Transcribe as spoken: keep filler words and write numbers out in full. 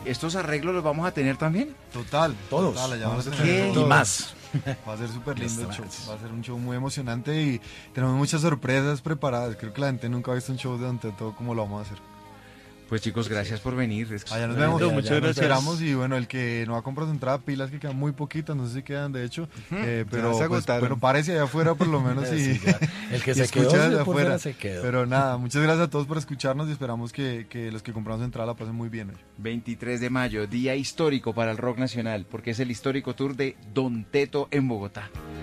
estos arreglos los vamos a tener también? Total, todos. Total, allá vamos a ¿Qué? tener Y todos. más. Va a ser súper lindo el show, Más. va a ser un show muy emocionante y tenemos muchas sorpresas preparadas. Creo que la gente nunca ha visto un show de Don Teto como lo vamos a hacer. Pues chicos, gracias por venir. Es- Allá nos Bueno, vemos, ya, muchas ya nos gracias. Esperamos y bueno, el que no ha comprado su entrada, pilas que quedan muy poquitas, no sé si quedan de hecho, eh, pero, se pues, agotaron. pero párese allá afuera por lo menos y, Sí, ya. El que y se quedó escucha desde por afuera. fuera se quedó. Pero nada, muchas gracias a todos por escucharnos y esperamos que, que los que compramos su entrada la pasen muy bien hoy. veintitrés de mayo, día histórico para el rock nacional, porque es el histórico tour de Don Teto en Bogotá.